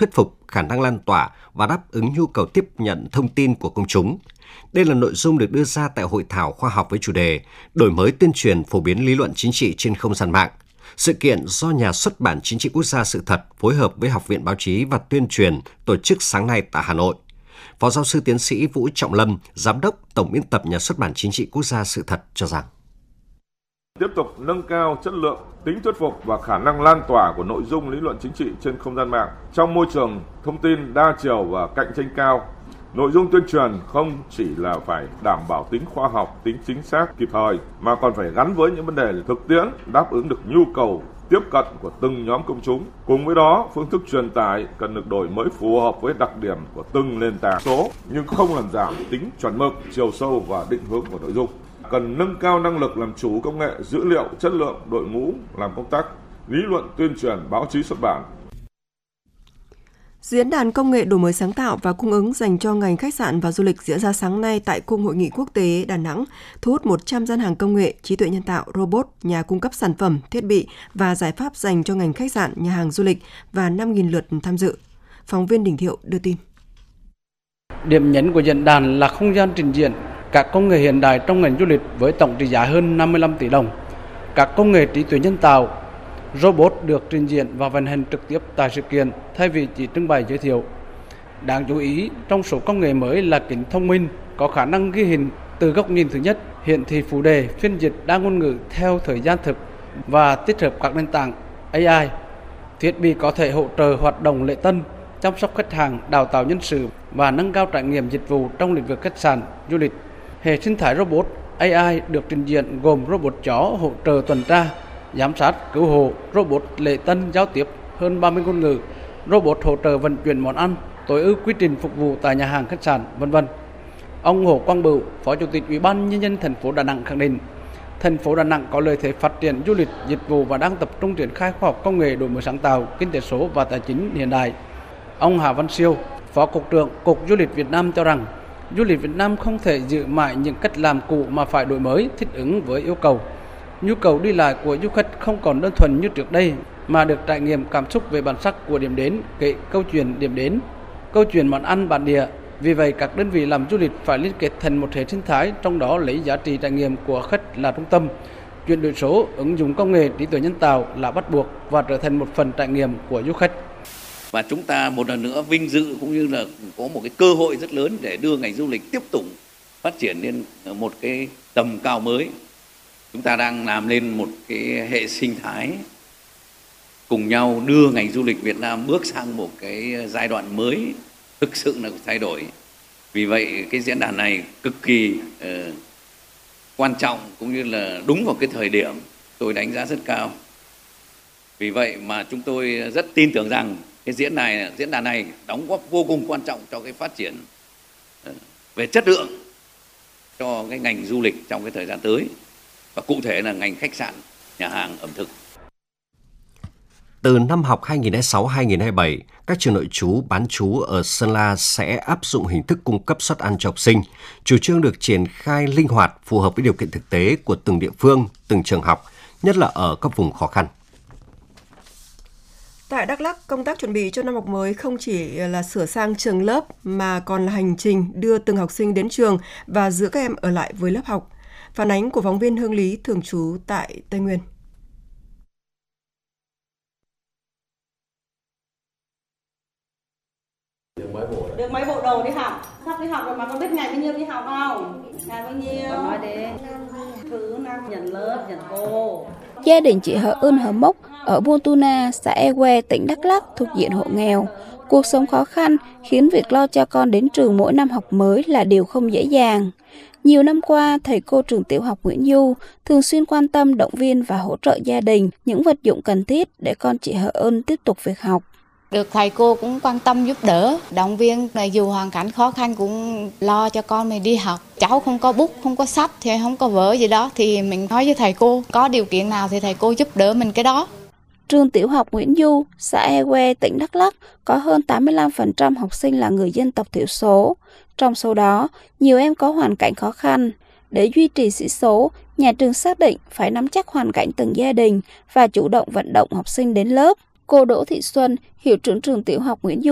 thuyết phục, khả năng lan tỏa và đáp ứng nhu cầu tiếp nhận thông tin của công chúng. Đây là nội dung được đưa ra tại hội thảo khoa học với chủ đề Đổi mới tuyên truyền phổ biến lý luận chính trị trên không gian mạng. Sự kiện do Nhà xuất bản Chính trị Quốc gia Sự thật phối hợp với Học viện Báo chí và Tuyên truyền tổ chức sáng nay tại Hà Nội. Phó giáo sư tiến sĩ Vũ Trọng Lâm, Giám đốc Tổng biên tập Nhà xuất bản Chính trị Quốc gia Sự thật cho rằng tiếp tục nâng cao chất lượng, tính thuyết phục và khả năng lan tỏa của nội dung lý luận chính trị trên không gian mạng trong môi trường thông tin đa chiều và cạnh tranh cao. Nội dung tuyên truyền không chỉ là phải đảm bảo tính khoa học, tính chính xác, kịp thời, mà còn phải gắn với những vấn đề thực tiễn, đáp ứng được nhu cầu tiếp cận của từng nhóm công chúng. Cùng với đó, phương thức truyền tải cần được đổi mới phù hợp với đặc điểm của từng nền tảng số, nhưng không làm giảm tính chuẩn mực, chiều sâu và định hướng của nội dung. Cần nâng cao năng lực làm chủ công nghệ, dữ liệu, chất lượng đội ngũ làm công tác lý luận tuyên truyền, báo chí xuất bản. Diễn đàn công nghệ đổi mới sáng tạo và cung ứng dành cho ngành khách sạn và du lịch diễn ra sáng nay tại Cung Hội nghị Quốc tế Đà Nẵng, thu hút 100 gian hàng công nghệ, trí tuệ nhân tạo, robot, nhà cung cấp sản phẩm, thiết bị và giải pháp dành cho ngành khách sạn, nhà hàng du lịch và 5.000 lượt tham dự. Phóng viên Đình Thiệu đưa tin. Điểm nhấn của diễn đàn là không gian trình diễn các công nghệ hiện đại trong ngành du lịch với tổng trị giá hơn 55 tỷ đồng. Các công nghệ trí tuệ nhân tạo, robot được trình diễn và vận hành trực tiếp tại sự kiện thay vì chỉ trưng bày giới thiệu. Đáng chú ý, trong số công nghệ mới là kính thông minh có khả năng ghi hình từ góc nhìn thứ nhất, hiển thị phụ đề, phiên dịch đa ngôn ngữ theo thời gian thực và tích hợp các nền tảng AI. Thiết bị có thể hỗ trợ hoạt động lễ tân, chăm sóc khách hàng, đào tạo nhân sự và nâng cao trải nghiệm dịch vụ trong lĩnh vực khách sạn, du lịch. Hệ sinh thái robot AI được trình diễn gồm robot chó hỗ trợ tuần tra, giám sát, cứu hộ, robot lễ tân giao tiếp hơn 30 ngôn ngữ, robot hỗ trợ vận chuyển món ăn, tối ưu quy trình phục vụ tại nhà hàng khách sạn, v.v. Ông Hồ Quang Bửu, Phó Chủ tịch Ủy ban Nhân dân thành phố Đà Nẵng khẳng định, thành phố Đà Nẵng có lợi thế phát triển du lịch, dịch vụ và đang tập trung triển khai khoa học công nghệ, đổi mới sáng tạo, kinh tế số và tài chính hiện đại. Ông Hà Văn Siêu, Phó Cục trưởng Cục Du lịch Việt Nam cho rằng, du lịch Việt Nam không thể giữ mãi những cách làm cũ mà phải đổi mới, thích ứng với yêu cầu. Nhu cầu đi lại của du khách không còn đơn thuần như trước đây, mà được trải nghiệm cảm xúc về bản sắc của điểm đến, kể câu chuyện điểm đến, câu chuyện món ăn bản địa. Vì vậy, các đơn vị làm du lịch phải liên kết thành một hệ sinh thái, trong đó lấy giá trị trải nghiệm của khách là trung tâm. Chuyển đổi số, ứng dụng công nghệ trí tuệ nhân tạo là bắt buộc và trở thành một phần trải nghiệm của du khách. Và chúng ta một lần nữa vinh dự cũng như là có một cái cơ hội rất lớn để đưa ngành du lịch tiếp tục phát triển lên một cái tầm cao mới. Chúng ta đang làm lên một cái hệ sinh thái cùng nhau đưa ngành du lịch Việt Nam bước sang một cái giai đoạn mới thực sự là thay đổi. Vì vậy cái diễn đàn này cực kỳ quan trọng cũng như là đúng vào cái thời điểm tôi đánh giá rất cao. Vì vậy mà chúng tôi rất tin tưởng rằng cái diễn đàn này đóng góp vô cùng quan trọng cho cái phát triển về chất lượng cho cái ngành du lịch trong cái thời gian tới, và cụ thể là ngành khách sạn, nhà hàng, ẩm thực. Từ năm học 2026-2027, các trường nội trú, bán trú ở Sơn La sẽ áp dụng hình thức cung cấp suất ăn cho học sinh. Chủ trương được triển khai linh hoạt, phù hợp với điều kiện thực tế của từng địa phương, từng trường học, nhất là ở các vùng khó khăn. Tại Đắk Lắk, công tác chuẩn bị cho năm học mới không chỉ là sửa sang trường lớp mà còn là hành trình đưa từng học sinh đến trường và giữ các em ở lại với lớp học. Phản ánh của phóng viên Hương Lý thường trú tại Tây Nguyên. Được mấy bộ đồ đi học. Sắp đi học rồi mà con biết ngày bao nhiêu đi học không? Ngày bao nhiêu? Con nói đi. Thứ 5 nhận lớp, nhận cô. Gia đình chị Hờ Ưn Hờ Mốc ở Buôn Tu Na, xã E Que, tỉnh Đắk Lắk thuộc diện hộ nghèo. Cuộc sống khó khăn khiến việc lo cho con đến trường mỗi năm học mới là điều không dễ dàng. Nhiều năm qua, thầy cô trường tiểu học Nguyễn Du thường xuyên quan tâm, động viên và hỗ trợ gia đình những vật dụng cần thiết để con chị Hờ Ưn tiếp tục việc học. Được thầy cô cũng quan tâm giúp đỡ, động viên, dù hoàn cảnh khó khăn cũng lo cho con mình đi học. Cháu không có bút, không có sách, thì không có vở gì đó thì mình nói với thầy cô, có điều kiện nào thì thầy cô giúp đỡ mình cái đó. Trường tiểu học Nguyễn Du, xã E Que, tỉnh Đắk Lắk có hơn 85% học sinh là người dân tộc thiểu số. Trong số đó, nhiều em có hoàn cảnh khó khăn. Để duy trì sĩ số, nhà trường xác định phải nắm chắc hoàn cảnh từng gia đình và chủ động vận động học sinh đến lớp. Cô Đỗ Thị Xuân, hiệu trưởng trường tiểu học Nguyễn Du